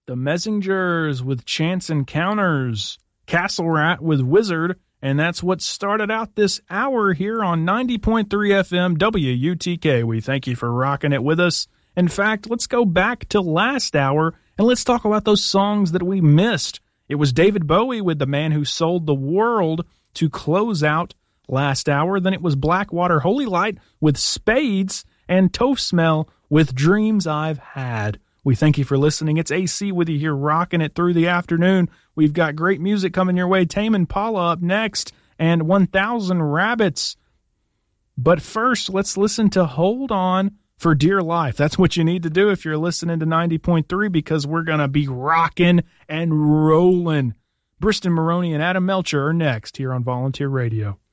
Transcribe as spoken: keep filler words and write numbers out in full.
The Messengers with Chance Encounters, Castle Rat with Wizard, and that's what started out this hour here on ninety point three F M W U T K. We thank you for rocking it with us. In fact, let's go back to last hour and let's talk about those songs that we missed. It was David Bowie with The Man Who Sold the World to close out last hour. Then it was Blackwater Holy Light with Spades and Toph Smell with Dreams I've Had. We thank you for listening. It's A C with you here, rocking it through the afternoon. We've got great music coming your way. Tame Impala up next, and one thousand Rabbits. But first, let's listen to Hold On for Dear Life. That's what you need to do if you're listening to ninety point three, because we're going to be rocking and rolling. Briston Maroney and Adam Melcher are next here on Volunteer Radio.